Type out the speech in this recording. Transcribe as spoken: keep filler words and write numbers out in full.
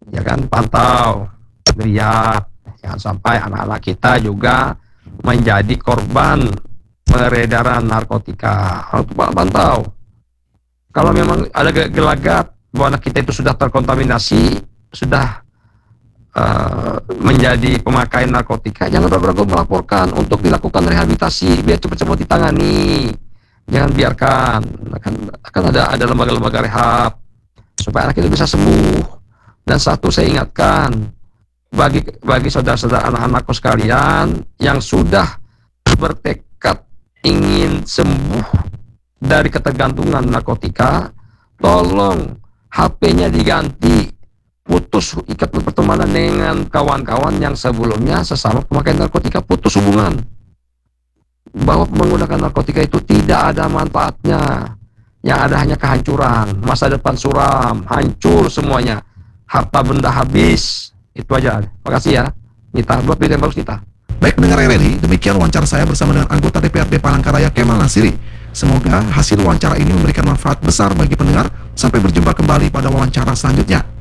ya kan, pantau, lihat, jangan sampai anak-anak kita juga menjadi korban peredaran narkotika. Harus pantau. Kalau memang ada gelagat bahwa anak kita itu sudah terkontaminasi, sudah uh, menjadi pemakai narkotika, jangan ragu-ragu melaporkan untuk dilakukan rehabilitasi biar cepat-cepat ditangani. Jangan biarkan, akan akan ada ada lembaga-lembaga rehab supaya anak itu bisa sembuh. Dan satu saya ingatkan bagi bagi saudara-saudara anak-anakku sekalian yang sudah bertekad ingin sembuh dari ketergantungan narkotika, tolong H P-nya diganti, putus ikatan pertemanan dengan kawan-kawan yang sebelumnya sesama pemakai narkotika, putus hubungan. Bahwa menggunakan narkotika itu tidak ada manfaatnya, yang ada hanya kehancuran, masa depan suram, hancur semuanya, harta benda habis. Itu aja. Makasih ya Nita, buat video yang bagus Nita. Baik pendengar R R I, demikian wawancara saya bersama dengan anggota D P R D Palangkaraya Kemal Nasiri. Semoga hasil wawancara ini memberikan manfaat besar bagi pendengar. Sampai berjumpa kembali pada wawancara selanjutnya.